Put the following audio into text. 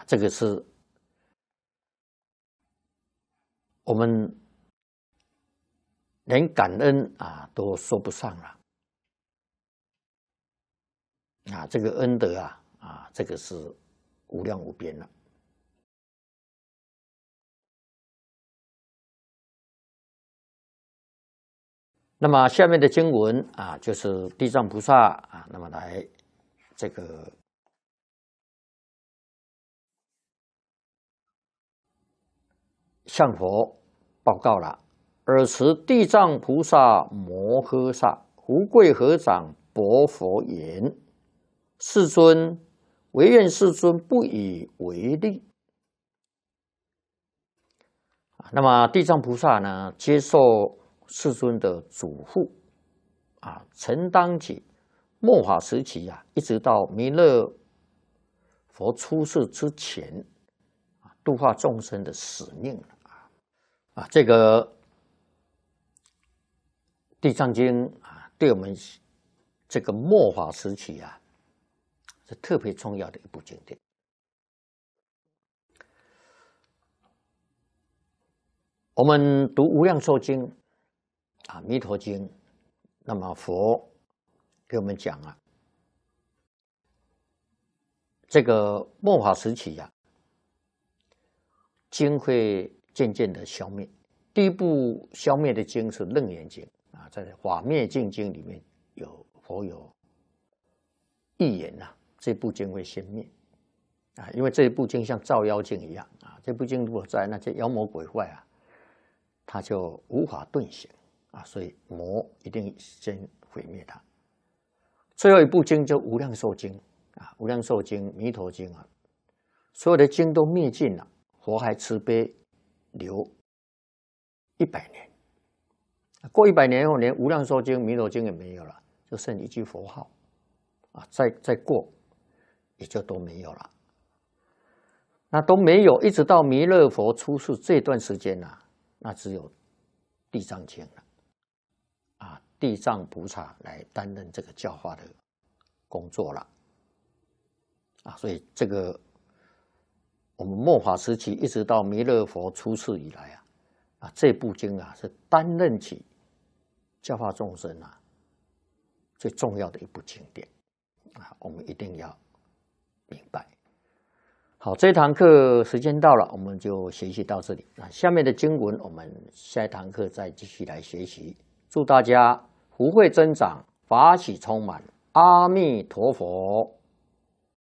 这个是我们连感恩都说不上了这个恩德这个是无量无边了。那么下面的经文就是地藏菩萨那么来这个向佛报告了。尔时地藏菩萨摩诃萨胡跪合掌薄佛言：世尊，唯愿世尊不以为利。那么地藏菩萨呢，接受世尊的嘱咐承担起末法时期一直到弥勒佛出世之前度化众生的使命这个地藏经对我们这个末法时期是特别重要的一部经典。我们读无量寿经弥陀经，那么佛给我们讲这个末法时期经会渐渐的消灭。第一部消灭的经是《楞严经》在《法灭尽经》里面佛有预言这部经会先灭因为这一部经像照妖镜一样这部经如果在，那些妖魔鬼怪它就无法遁形所以魔一定先毁灭它。最后一部经就《无量寿经》无量寿经、弥陀经所有的经都灭尽了，佛还慈悲留100年。过100年后，连无量寿经、弥陀经也没有了，就剩一句佛号再过也就都没有了。那都没有，一直到弥勒佛出世这段时间那只有地藏经了地藏菩萨来担任这个教化的工作了所以这个我们末法时期一直到弥勒佛出世以来这部经是担任起教化众生最重要的一部经典我们一定要明白。好，这堂课时间到了，我们就学习到这里。下面的经文我们下一堂课再继续来学习。祝大家福慧增长，法喜充满。阿弥陀佛。